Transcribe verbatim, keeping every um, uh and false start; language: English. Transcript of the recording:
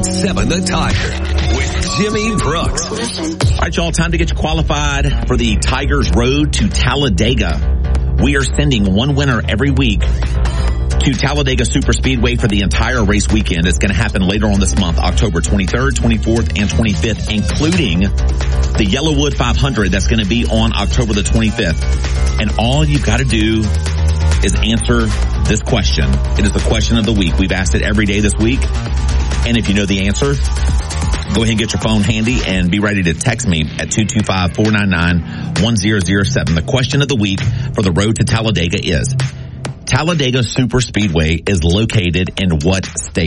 seven The Tiger with Jimmy Brooks. All right, y'all, time to get you qualified for the Tigers Road to Talladega. We are sending one winner every week to Talladega Super Speedway for the entire race weekend. It's going to happen later on this month, October twenty-third, twenty-fourth, and twenty-fifth, including the Yellowwood five hundred that's going to be on October the twenty-fifth. And all you've got to do is answer this question. It is the question of the week. We've asked it every day this week. And if you know the answer, go ahead and get your phone handy and be ready to text me at two two five, four nine nine, one zero zero seven. The question of the week for the road to Talladega is, Talladega Super Speedway is located in what state?